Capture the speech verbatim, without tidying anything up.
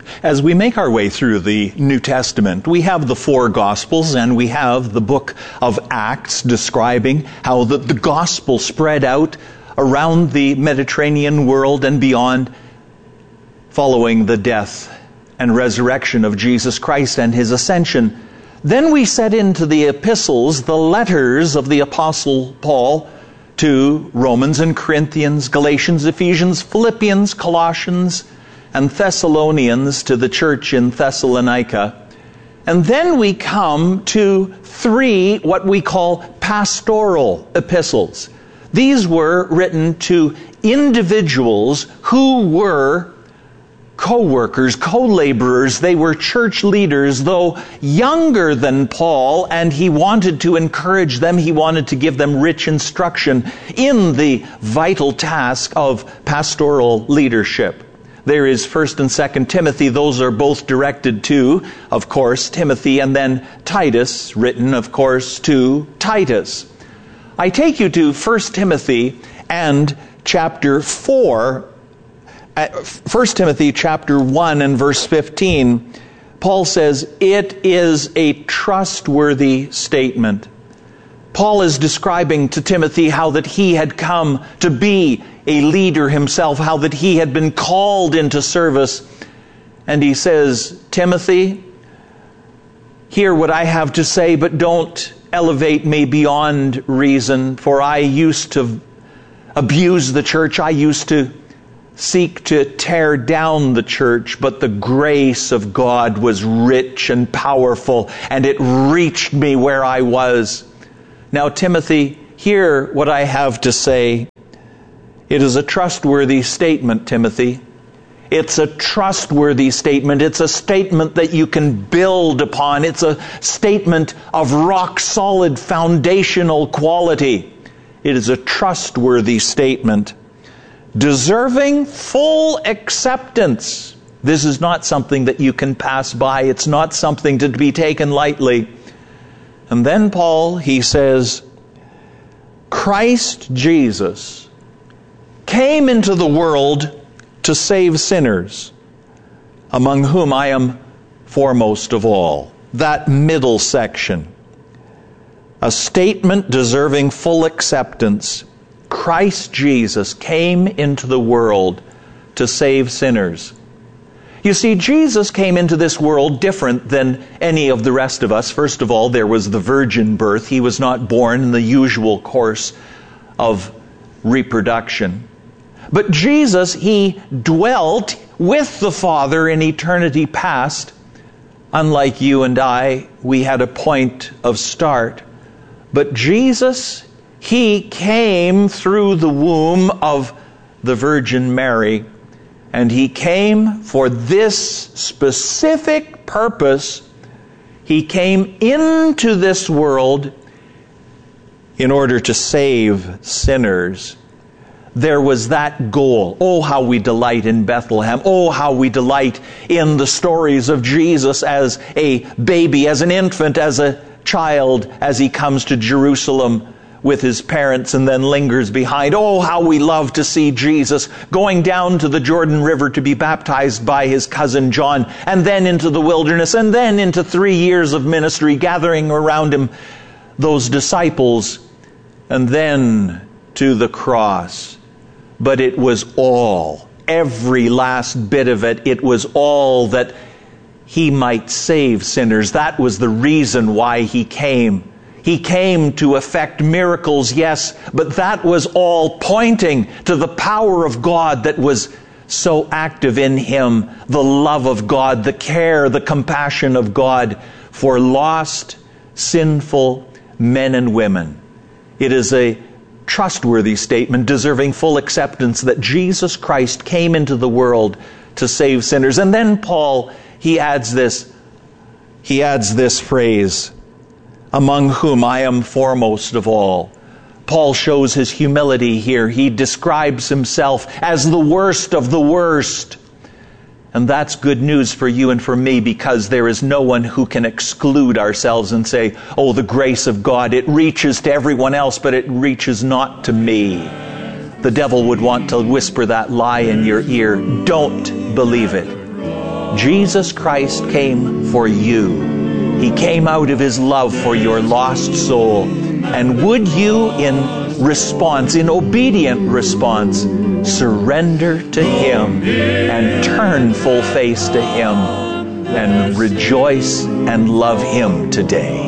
As we make our way through the New Testament, we have the four Gospels and we have the book of Acts describing how the, the gospel spread out around the Mediterranean world and beyond following the death and resurrection of Jesus Christ and His ascension. Then we set into the epistles the letters of the Apostle Paul to Romans and Corinthians, Galatians, Ephesians, Philippians, Colossians, and Thessalonians to the church in Thessalonica. And then we come to three what we call pastoral epistles. These were written to individuals who were co-workers, co-laborers. They were church leaders, though younger than Paul, and he wanted to encourage them. He wanted to give them rich instruction in the vital task of pastoral leadership. There is First and Second Timothy. Those are both directed to, of course, Timothy, and then Titus, written, of course, to Titus. I take you to First Timothy and chapter four. First Timothy chapter one and verse fifteen, Paul says, it is a trustworthy statement. Paul is describing to Timothy how that he had come to be a leader himself, how that he had been called into service. And he says, Timothy, hear what I have to say, but don't elevate me beyond reason, for I used to abuse the church. I used to seek to tear down the church, but the grace of God was rich and powerful, and it reached me where I was. Now, Timothy, hear what I have to say. It is a trustworthy statement, Timothy. It's a trustworthy statement. It's a statement that you can build upon. It's a statement of rock-solid foundational quality. It is a trustworthy statement, deserving full acceptance. This is not something that you can pass by. It's not something to be taken lightly. And then Paul, he says, Christ Jesus came into the world to save sinners, among whom I am foremost of all. That middle section. A statement deserving full acceptance. Christ Jesus came into the world to save sinners. You see, Jesus came into this world different than any of the rest of us. First of all, there was the virgin birth. He was not born in the usual course of reproduction. But Jesus, He dwelt with the Father in eternity past. Unlike you and I, we had a point of start. But Jesus, He came through the womb of the Virgin Mary, and He came for this specific purpose. He came into this world in order to save sinners. There was that goal. Oh, how we delight in Bethlehem. Oh, how we delight in the stories of Jesus as a baby, as an infant, as a child, as He comes to Jerusalem with His parents and then lingers behind. Oh, how we love to see Jesus going down to the Jordan River to be baptized by His cousin John, and then into the wilderness, and then into three years of ministry, gathering around Him those disciples, and then to the cross. But it was all, every last bit of it, it was all that He might save sinners. That was the reason why He came. He came to effect miracles, yes, but that was all pointing to the power of God that was so active in Him, the love of God, the care, the compassion of God for lost, sinful men and women. It is a trustworthy statement, deserving full acceptance, that Jesus Christ came into the world to save sinners. And then Paul, he adds this, he adds this phrase, among whom I am foremost of all. Paul shows his humility here. He describes himself as the worst of the worst. And that's good news for you and for me, because there is no one who can exclude ourselves and say, oh, the grace of God, it reaches to everyone else, but it reaches not to me. The devil would want to whisper that lie in your ear. Don't believe it. Jesus Christ came for you. He came out of his love for your lost soul. And would you, in response, in obedient response, surrender to him and turn full face to him and rejoice and love him today?